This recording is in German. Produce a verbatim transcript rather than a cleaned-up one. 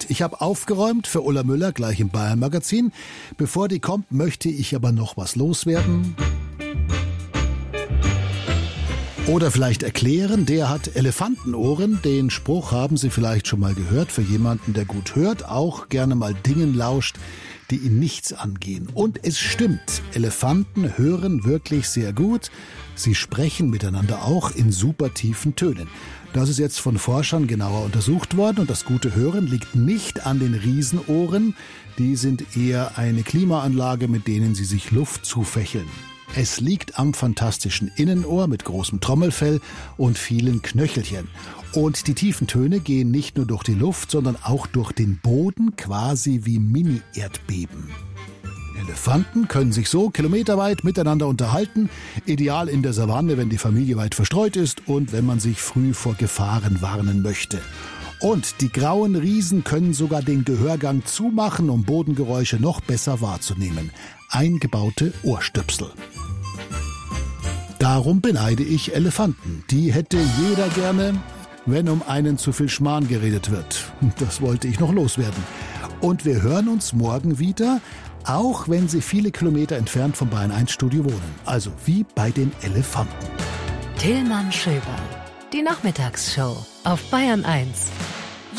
Ich habe aufgeräumt für Ulla Müller gleich im Bayern-Magazin. Bevor die kommt, möchte ich aber noch was loswerden. Oder vielleicht erklären, der hat Elefantenohren. Den Spruch haben Sie vielleicht schon mal gehört. Für jemanden, der gut hört, auch gerne mal Dingen lauscht, die ihn nichts angehen. Und es stimmt, Elefanten hören wirklich sehr gut. Sie sprechen miteinander auch in super tiefen Tönen. Das ist jetzt von Forschern genauer untersucht worden und das gute Hören liegt nicht an den Riesenohren. Die sind eher eine Klimaanlage, mit denen sie sich Luft zufächeln. Es liegt am fantastischen Innenohr mit großem Trommelfell und vielen Knöchelchen. Und die tiefen Töne gehen nicht nur durch die Luft, sondern auch durch den Boden, quasi wie Mini-Erdbeben. Elefanten können sich so kilometerweit miteinander unterhalten, ideal in der Savanne, wenn die Familie weit verstreut ist und wenn man sich früh vor Gefahren warnen möchte. Und die grauen Riesen können sogar den Gehörgang zumachen, um Bodengeräusche noch besser wahrzunehmen. Eingebaute Ohrstöpsel. Darum beneide ich Elefanten. Die hätte jeder gerne, wenn um einen zu viel Schmarrn geredet wird. Das wollte ich noch loswerden. Und wir hören uns morgen wieder, auch wenn Sie viele Kilometer entfernt vom Bayern eins Studio wohnen. Also wie bei den Elefanten. Tillmann Schöber. Die Nachmittagsshow auf Bayern eins.